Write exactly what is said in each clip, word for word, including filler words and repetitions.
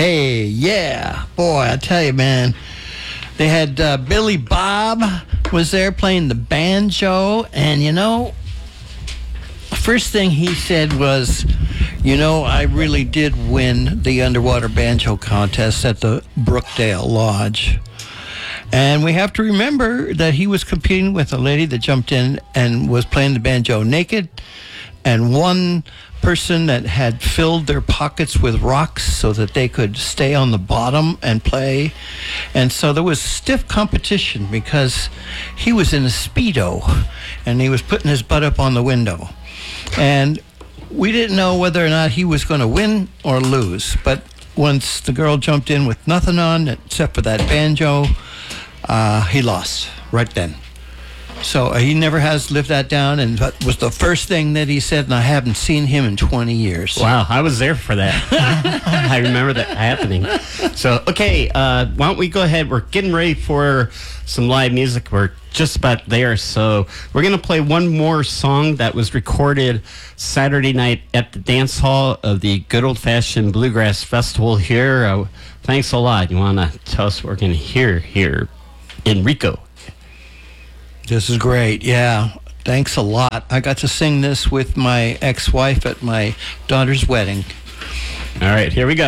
Hey, yeah. Boy, I tell you, man. They had uh, Billy Bob was there playing the banjo, and you know, first thing he said was, you know, I really did win the underwater banjo contest at the Brookdale Lodge. And we have to remember that he was competing with a lady that jumped in and was playing the banjo naked, and one person that had filled their pockets with rocks so that they could stay on the bottom and play. And so there was stiff competition because he was in a Speedo and he was putting his butt up on the window. And we didn't know whether or not he was going to win or lose. But once the girl jumped in with nothing on except for that banjo, uh, he lost right then. So uh, he never has lived that down, and that was the first thing that he said, and I haven't seen him in twenty years. Wow, I was there for that. I remember that happening. So, okay, uh, why don't we go ahead? We're getting ready for some live music. We're just about there. So we're going to play one more song that was recorded Saturday night at the dance hall of the Good Old Fashioned Bluegrass Festival here. Uh, thanks a lot. You want to tell us what we're going to hear here? Enrico. This is great, yeah. Thanks a lot. I got to sing this with my ex-wife at my daughter's wedding. All right, here we go.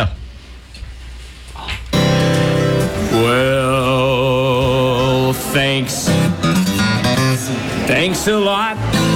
Well, thanks. Thanks a lot.